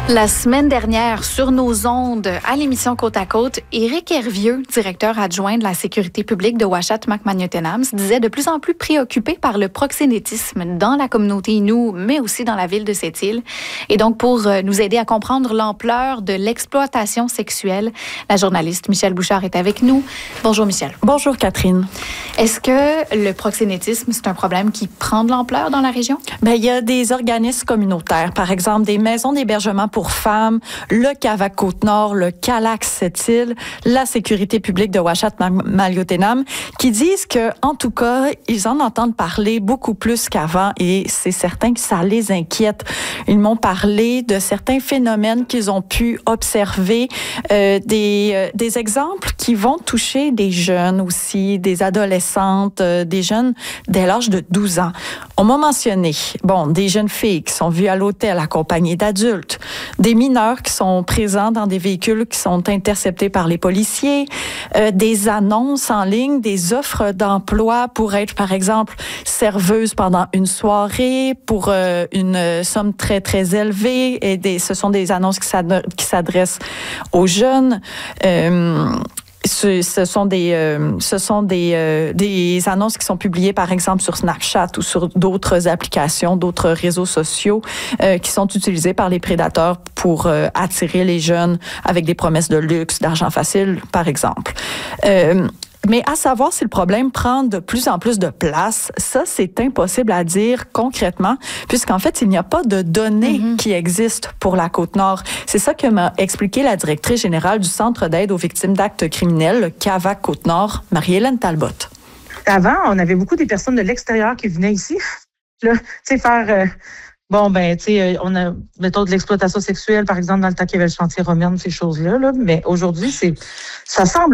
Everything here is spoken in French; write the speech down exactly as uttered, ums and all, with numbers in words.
La semaine dernière, sur nos ondes, à l'émission Côte à Côte, Éric Hervieux, directeur adjoint de la sécurité publique de Ouachata-Macmagnotenam, se disait de plus en plus préoccupé par le proxénétisme dans la communauté Innu, mais aussi dans la ville de Sept-Îles. Et donc, pour nous aider à comprendre l'ampleur de l'exploitation sexuelle, la journaliste Michèle Bouchard est avec nous. Bonjour Michèle. Bonjour Catherine. Est-ce que le proxénétisme, c'est un problème qui prend de l'ampleur dans la région? Bien, il y a des organismes communautaires, par exemple des maisons d'hébergement pour femmes, le CAVAC Côte-Nord, le CALAC Sept-Îles, la sécurité publique de Ouachata-Macmagnotenam, qui disent que, en tout cas, ils en entendent parler beaucoup plus qu'avant et c'est certain que ça les inquiète. Ils m'ont parlé de certains phénomènes qu'ils ont pu observer, euh, des, euh, des exemples qui vont toucher des jeunes aussi, des adolescentes, euh, des jeunes dès l'âge de douze ans. On m'a mentionné, bon, des jeunes filles qui sont vues à l'hôtel accompagnées d'adultes, des mineurs qui sont présents dans des véhicules qui sont interceptés par les policiers, euh, des annonces en ligne, des offres d'emploi pour être, par exemple, serveuse pendant une soirée pour euh, une somme très, très élevée. Et des, ce sont des annonces qui s'adressent aux jeunes. Euh, Ce, ce sont des, euh, ce sont des, euh, des annonces qui sont publiées, par exemple, sur Snapchat ou sur d'autres applications, d'autres réseaux sociaux euh, qui sont utilisés par les prédateurs pour euh, attirer les jeunes avec des promesses de luxe, d'argent facile, par exemple. Euh, Mais à savoir si le problème prend de plus en plus de place, ça, c'est impossible à dire concrètement, puisqu'en fait, il n'y a pas de données mm-hmm. qui existent pour la Côte-Nord. C'est ça que m'a expliqué la directrice générale du Centre d'aide aux victimes d'actes criminels, le CAVAC Côte-Nord, Marie-Hélène Talbot. Avant, on avait beaucoup des personnes de l'extérieur qui venaient ici, là, tu sais, faire... Euh Bon, ben, tu sais, on a, mettons, de l'exploitation sexuelle, par exemple, dans le temps qu'il y avait le chantier Romaine, ces choses-là, là. Mais aujourd'hui, c'est, ça semble